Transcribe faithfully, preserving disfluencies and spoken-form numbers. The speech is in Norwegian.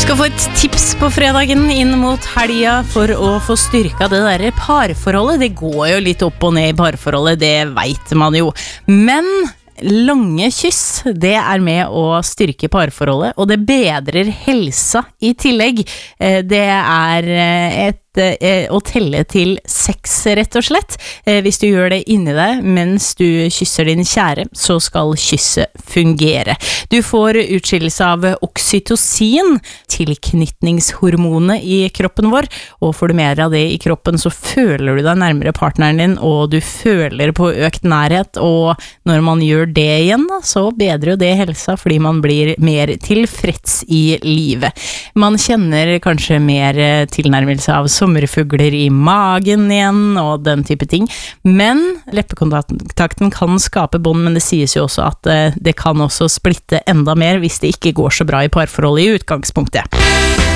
Skal få et tips på fredagen inn mot helga for å få styrka det der parforholdet. Det går jo litt opp og ned i parforholdet, det vet man jo. Men lange kyss, det er med å styrke parforholdet, og det bedrer helsa i tillegg. Det er et å telle til seks, rett og slett. Hvis du gjør det inni deg mens du kysser din kjære, så skal kysset fungere. Du får utskillelse av oksytocin, tilknytningshormonet i kroppen vår, og får du mer av det i kroppen, så føler du deg nærmere partneren din, og du føler på økt nærhet, og når man gjør det igjen, så bedrer jo det helsa, fordi man blir mer tilfreds i livet. Man kjenner kanskje mer tilnærmelse av sommerfugler i magen igjen, og den type ting. Men leppekontakten kan skape bånd, men det sies jo også at det kan også splitte enda mer hvis det ikke går så bra i parforholdet i utgangspunktet.